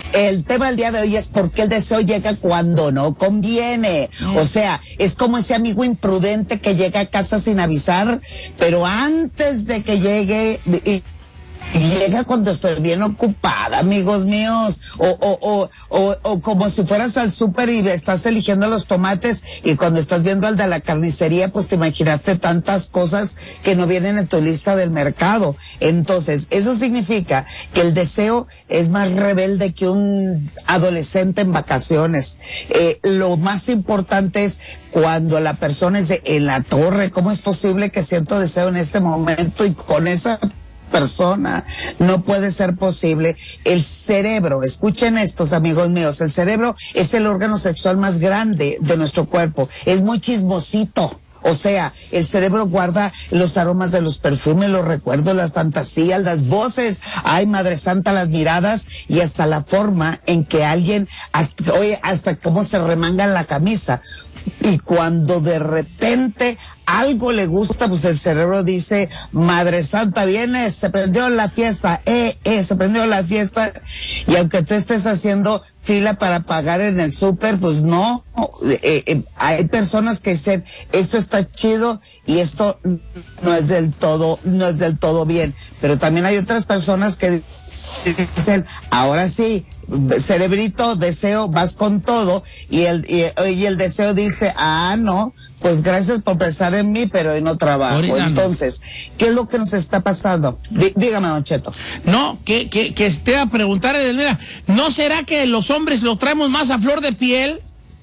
El tema del día de hoy es por qué el deseo llega cuando no conviene. O sea, es como ese amigo imprudente que llega a casa sin avisar, pero antes de que llegue... Y llega cuando estoy bien ocupada, amigos míos, o como si fueras al súper y estás eligiendo los tomates y cuando estás viendo al de la carnicería, pues te imaginaste tantas cosas que no vienen en tu lista del mercado. Entonces, eso significa que el deseo es más rebelde que un adolescente en vacaciones. Lo más importante es cuando la persona es en la torre, ¿cómo es posible que siento deseo en este momento y con esa persona? No puede ser posible. El cerebro, escuchen estos amigos míos, el cerebro es el órgano sexual más grande de nuestro cuerpo, es muy chismosito. O sea, el cerebro guarda los aromas de los perfumes, los recuerdos, las fantasías, las voces, ay, Madre Santa, las miradas y hasta la forma en que alguien, hasta cómo se remanga en la camisa. Y cuando de repente algo le gusta, pues el cerebro dice, Madre Santa, viene, se prendió la fiesta, se prendió la fiesta. Y aunque tú estés haciendo fila para pagar en el súper, pues no, hay personas que dicen, esto está chido y esto no es del todo bien. Pero también hay otras personas que dicen, ahora sí, cerebrito, deseo, vas con todo, y el deseo dice, no, pues gracias por pensar en mí, pero hoy no trabajo. Ahorita entonces, no. ¿Qué es lo que nos está pasando? Dígame, Don Cheto. No, que esté a preguntar, mira, ¿no será que los hombres lo traemos más a flor de piel?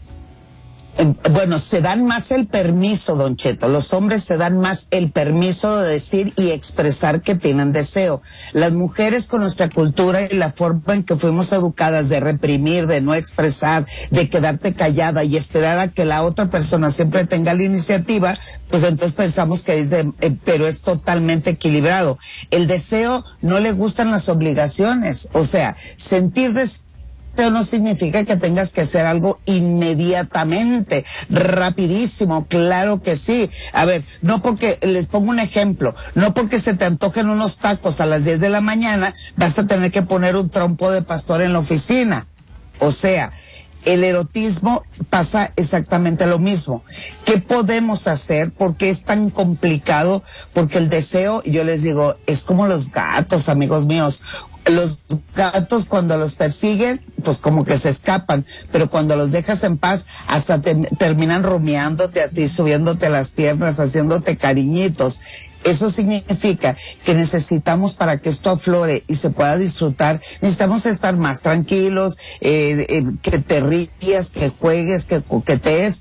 Bueno, se dan más el permiso, Don Cheto. Los hombres se dan más el permiso de decir y expresar que tienen deseo. Las mujeres, con nuestra cultura y la forma en que fuimos educadas de reprimir, de no expresar, de quedarte callada y esperar a que la otra persona siempre tenga la iniciativa, pues entonces pensamos que pero es totalmente equilibrado. El deseo no le gustan las obligaciones. O sea, sentir deseo no significa que tengas que hacer algo inmediatamente, rapidísimo, claro que sí. A ver, no porque, les pongo un ejemplo, no porque se te antojen unos tacos a las 10 de la mañana, vas a tener que poner un trompo de pastor en la oficina. O sea, el erotismo pasa exactamente lo mismo. ¿Qué podemos hacer? ¿Por qué es tan complicado? Porque el deseo, yo les digo, es como los gatos, amigos míos. Los gatos, cuando los persigues, pues como que se escapan, pero cuando los dejas en paz, hasta terminan rumiándote a ti, subiéndote las piernas, haciéndote cariñitos. Eso significa que necesitamos, para que esto aflore y se pueda disfrutar, necesitamos estar más tranquilos, que te rías, que juegues, que coquetees,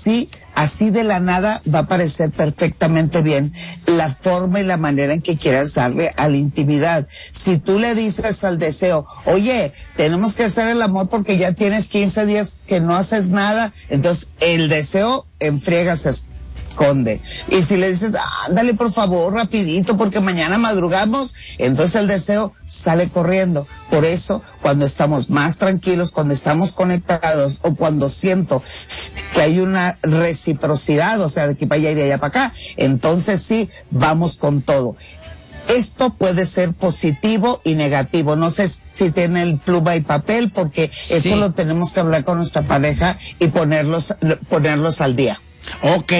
así de la nada va a parecer perfectamente bien la forma y la manera en que quieras darle a la intimidad. Si tú le dices al deseo, oye, tenemos que hacer el amor porque ya tienes 15 días que no haces nada, entonces el deseo en friega se esconde. Y si le dices, ándale por favor, rapidito, porque mañana madrugamos, entonces el deseo sale corriendo. Por eso, cuando estamos más tranquilos, cuando estamos conectados, o cuando siento que hay una reciprocidad, o sea, de aquí para allá y de allá para acá, entonces sí, vamos con todo. Esto puede ser positivo y negativo. No sé si tiene el pluma y papel, porque esto lo tenemos que hablar con nuestra pareja y ponerlos al día. Ok,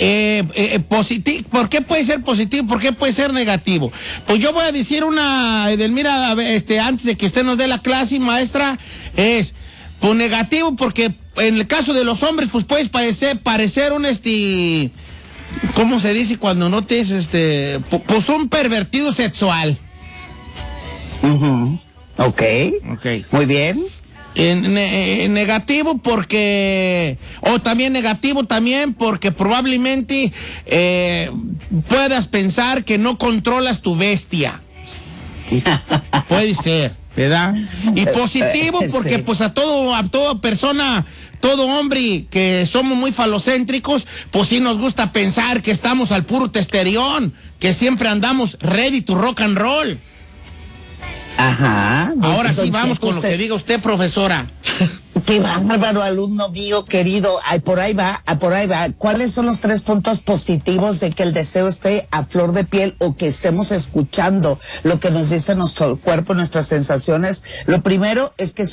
¿por qué puede ser positivo? ¿Por qué puede ser negativo? Pues yo voy a decir una, Edelmira, antes de que usted nos dé la clase, maestra, es, pues negativo porque en el caso de los hombres, pues puedes parecer un, ¿cómo se dice cuando no te es, pues un pervertido sexual? Ok, muy bien. Negativo porque, o también negativo también porque probablemente puedas pensar que no controlas tu bestia. Puede ser, ¿verdad? Y positivo porque pues a toda persona, todo hombre que somos muy falocéntricos, pues sí nos gusta pensar que estamos al puro testerión, que siempre andamos ready to rock and roll. Ajá. Ahora sí vamos con lo que diga usted, profesora. Qué bárbaro, alumno mío querido. Por ahí va. ¿Cuáles son los 3 puntos positivos de que el deseo esté a flor de piel o que estemos escuchando lo que nos dice nuestro cuerpo, nuestras sensaciones? Lo primero es que